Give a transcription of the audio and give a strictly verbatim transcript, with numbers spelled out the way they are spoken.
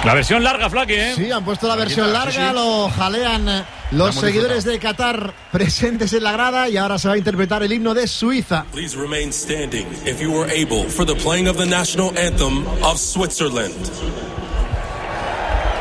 La versión larga, Flaky, ¿eh? Sí, han puesto la versión larga, sí, sí. Lo jalean los seguidores de Qatar presentes en la grada y ahora se va a interpretar el himno de Suiza. Please remain standing if you were able for the playing of the national anthem of Switzerland.